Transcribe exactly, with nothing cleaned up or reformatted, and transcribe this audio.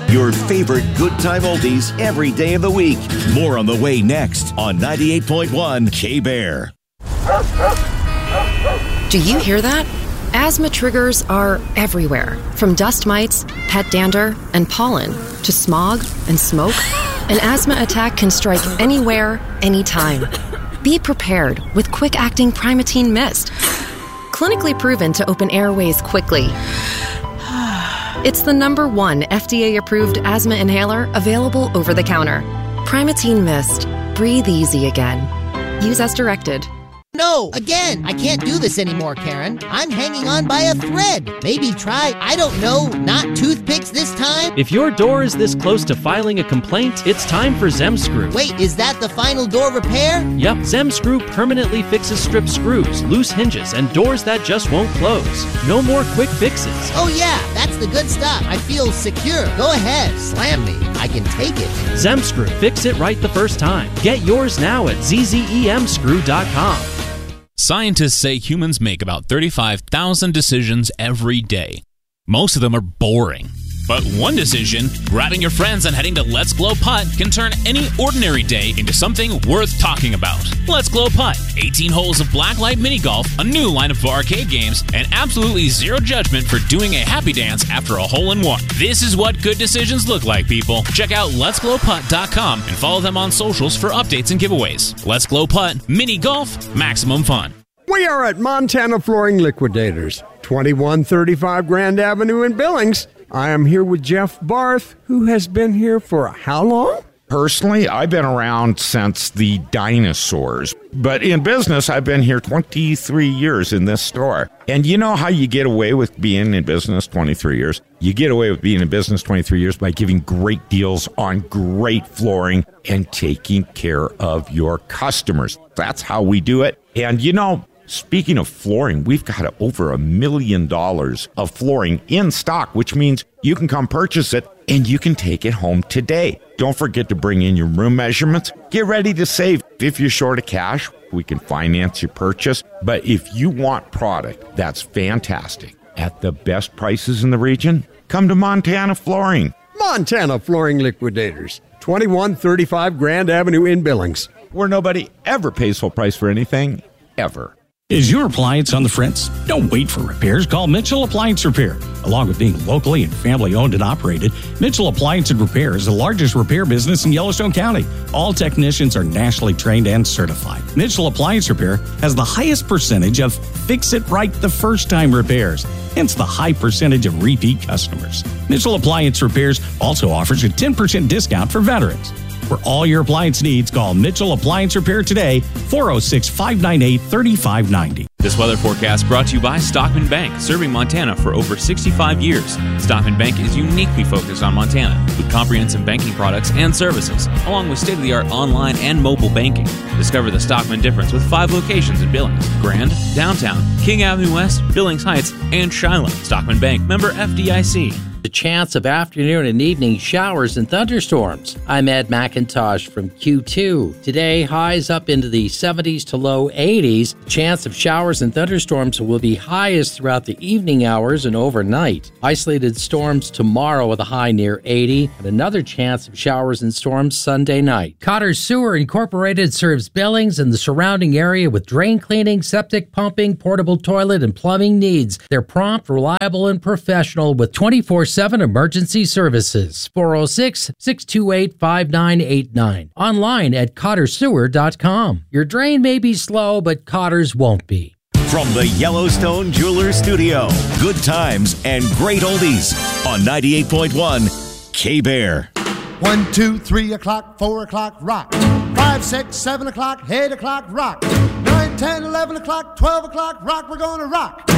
Your favorite good time oldies every day of the week. More on the way next on ninety-eight point one K-Bear. Do you hear that? Asthma triggers are everywhere, from dust mites, pet dander, and pollen, to smog and smoke. An asthma attack can strike anywhere, anytime. Be prepared with quick-acting Primatene Mist. Clinically proven to open airways quickly. It's the number one F D A-approved asthma inhaler available over the counter. Primatene Mist. Breathe easy again. Use as directed. No, again, I can't do this anymore, Karen. I'm hanging on by a thread. Maybe try, I don't know, not toothpicks this time? If your door is this close to filing a complaint, it's time for Zemscrew. Wait, is that the final door repair? Yep, Zemscrew permanently fixes stripped screws, loose hinges, and doors that just won't close. No more quick fixes. Oh yeah, that's the good stuff. I feel secure. Go ahead, slam me. I can take it. Zemscrew, fix it right the first time. Get yours now at z z e m screw dot com. Scientists say humans make about thirty-five thousand decisions every day. Most of them are boring. But one decision, grabbing your friends and heading to Let's Glow Putt, can turn any ordinary day into something worth talking about. Let's Glow Putt. eighteen holes of blacklight mini golf, a new lineup of arcade games, and absolutely zero judgment for doing a happy dance after a hole-in-one. This is what good decisions look like, people. Check out lets glow putt dot com and follow them on socials for updates and giveaways. Let's Glow Putt. Mini golf. Maximum fun. We are at Montana Flooring Liquidators, twenty-one thirty-five Grand Avenue in Billings. I am here with Jeff Barth, who has been here for how long? Personally, I've been around since the dinosaurs. But in business, I've been here twenty-three years in this store. And you know how you get away with being in business twenty-three years? You get away with being in business twenty-three years by giving great deals on great flooring and taking care of your customers. That's how we do it. And you know, speaking of flooring, we've got over a million dollars of flooring in stock, which means you can come purchase it and you can take it home today. Don't forget to bring in your room measurements. Get ready to save. If you're short of cash, we can finance your purchase. But if you want product that's fantastic at the best prices in the region, come to Montana Flooring. Montana Flooring Liquidators, twenty-one thirty-five Grand Avenue in Billings. Where nobody ever pays full price for anything, ever. Is your appliance on the fritz? Don't wait for repairs. Call Mitchell Appliance Repair. Along with being locally and family owned and operated, Mitchell Appliance and Repair is the largest repair business in Yellowstone County. All technicians are nationally trained and certified. Mitchell Appliance Repair has the highest percentage of fix it right the first time repairs, hence the high percentage of repeat customers. Mitchell Appliance Repairs also offers a ten percent discount for veterans. For all your appliance needs, call Mitchell Appliance Repair today, four oh six, five nine eight, three five nine oh. This weather forecast brought to you by Stockman Bank, serving Montana for over sixty-five years. Stockman Bank is uniquely focused on Montana, with comprehensive banking products and services, along with state-of-the-art online and mobile banking. Discover the Stockman difference with five locations in Billings, Grand, Downtown, King Avenue West, Billings Heights, and Shiloh. Stockman Bank, member F D I C. The chance of afternoon and evening showers and thunderstorms. I'm Ed McIntosh from Q two. Today, highs up into the seventies to low eighties. The chance of showers and thunderstorms will be highest throughout the evening hours and overnight. Isolated storms tomorrow with a high near eighty, and another chance of showers and storms Sunday night. Cotter Sewer Incorporated serves Billings and the surrounding area with drain cleaning, septic pumping, portable toilet, and plumbing needs. They're prompt, reliable, and professional with twenty-four seven emergency services. four oh six, six two eight, five nine eight nine. Online at cotter sewer dot com. Your drain may be slow, but Cotter's won't be. From the Yellowstone Jeweler Studio, good times and great oldies on ninety-eight point one K-Bear. One, two, three o'clock, four o'clock, rock. Five, six, seven o'clock, eight o'clock, rock. Nine, ten, eleven o'clock, twelve o'clock, rock. We're gonna rock